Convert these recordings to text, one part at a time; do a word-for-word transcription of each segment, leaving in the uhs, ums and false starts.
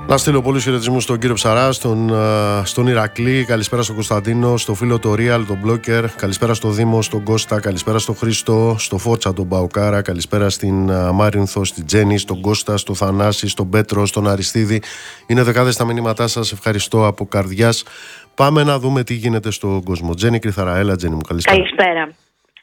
Να στείλω πολλούς χαιρετισμούς στον κύριο Ψαρά, στον, στον Ηρακλή, καλησπέρα στον Κωνσταντίνο, στο φίλο το Real, τον Μπλόκερ, καλησπέρα στο Δήμο, στον Κώστα, καλησπέρα στο Χρήστο, στο Φώτσα, τον Μπαουκάρα, καλησπέρα στην Μάρινθο, στην Τζέννη, στον Κώστα, στο Θανάση, στον Πέτρο, στον Αριστίδη. Είναι δεκάδες τα μηνύματά σας, ευχαριστώ από καρδιάς. Πάμε να δούμε τι γίνεται στον κόσμο. Τζέννη Κρυθαρά, έλα Τζέννη μου, καλησπέρα. Καλησπέρα.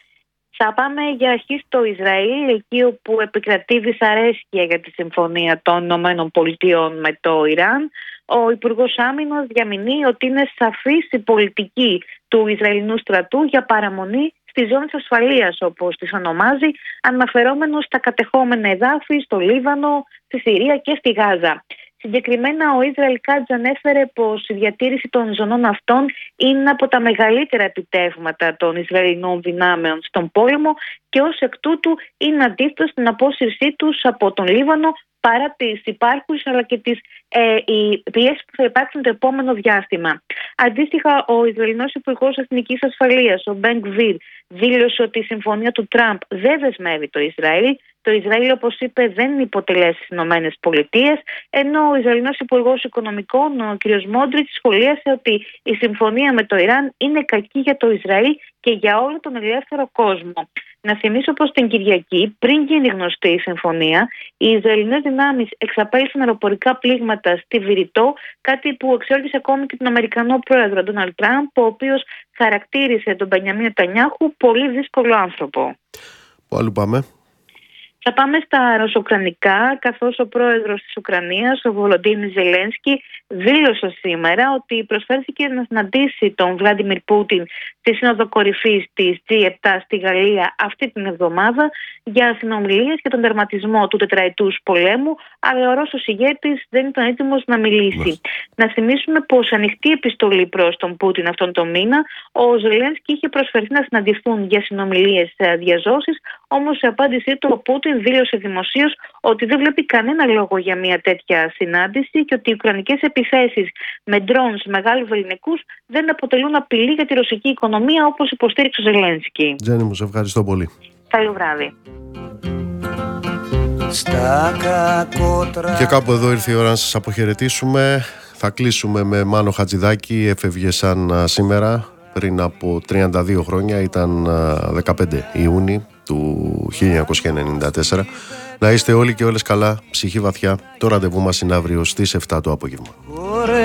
Θα πάμε για αρχή στο Ισραήλ, εκεί όπου επικρατεί δυσαρέσκεια για τη συμφωνία των Ηνωμένων Πολιτειών με το Ιράν. Ο Υπουργός Άμυνας διαμηνύει ότι είναι σαφής η πολιτική του Ισραηλινού στρατού για παραμονή στις ζώνες ασφαλείας, όπως τις ονομάζει, αναφερόμενος στα κατεχόμενα εδάφη, στο Λίβανο, στη Συρία και στη Γάζα. Συγκεκριμένα, ο Ισραήλ Κάτζ ανέφερε πως η διατήρηση των ζωνών αυτών είναι από τα μεγαλύτερα επιτεύγματα των Ισραηλινών δυνάμεων στον πόλεμο και ως εκ τούτου είναι αντίθετο στην απόσυρσή τους από τον Λίβανο παρά τις υπάρχουσες αλλά και τις ε, πιέσεις που θα υπάρξουν το επόμενο διάστημα. Αντίστοιχα, ο Ισραηλινός Υπουργός Εθνικής Ασφαλείας, ο Μπεν Γκβίρ, δήλωσε ότι η συμφωνία του Τραμπ δεν δεσμεύει το Ισραήλ. Το Ισραήλ, όπως είπε, δεν υποτελέσει τις Ηνωμένες Πολιτείες, ενώ ο Ισραηλινός Υπουργός Οικονομικών, ο κ. Μόντριτς, σχολίασε ότι η συμφωνία με το Ιράν είναι κακή για το Ισραήλ και για όλο τον ελεύθερο κόσμο. Να θυμίσω πως την Κυριακή, πριν γίνει γνωστή η συμφωνία, οι Ισραηλινές δυνάμεις εξαπέλυσαν αεροπορικά πλήγματα στη Βηρητό, κάτι που εξόργησε ακόμη και τον Αμερικανό πρόεδρο Ντόναλντ Τραμπ, ο οποίος χαρακτήρισε τον Μπενιαμίν Νετανιάχου πολύ δύσκολο άνθρωπο. Πού αλλού πάμε? Θα πάμε στα ρωσοκρανικά, καθώς ο πρόεδρος της Ουκρανίας, ο Βολοντίμιρ Ζελένσκι, δήλωσε σήμερα ότι προσφέρθηκε να συναντήσει τον Βλάντιμιρ Πούτιν στη Σύνοδο Κορυφής της τζι επτά στη Γαλλία αυτή την εβδομάδα για συνομιλίες και τον τερματισμό του τετραετούς πολέμου, αλλά ο Ρώσος ηγέτης δεν ήταν έτοιμος να μιλήσει. Μας. Να θυμίσουμε πως ανοιχτή επιστολή προς τον Πούτιν αυτόν τον μήνα, ο Ζελένσκι είχε προσφερθεί να συναντηθούν για συνομιλίες διαζώσεις, όμως σε απάντησή του ο Πούτιν δήλωσε δημοσίως ότι δεν βλέπει κανένα λόγο για μια τέτοια συνάντηση και ότι οι ουκρανικές επιθέσεις με ντρόουν μεγάλους βεληνικούς δεν αποτελούν απειλή για τη ρωσική οικονομία, όπως υποστήριξε ο Ζελένσκι. Τζέννη μου, σε ευχαριστώ πολύ. Καλό βράδυ. Και κάπου εδώ ήρθε η ώρα να σας αποχαιρετήσουμε. Θα κλείσουμε με Μάνο Χατζηδάκη. Έφευγε σαν σήμερα πριν από τριάντα δύο χρόνια, ήταν δεκαπέντε Ιούνιου του χίλια εννιακόσια ενενήντα τέσσερα. Να είστε όλοι και όλες καλά, ψυχή βαθιά. Το ραντεβού μας είναι αύριο στις επτά το απόγευμα.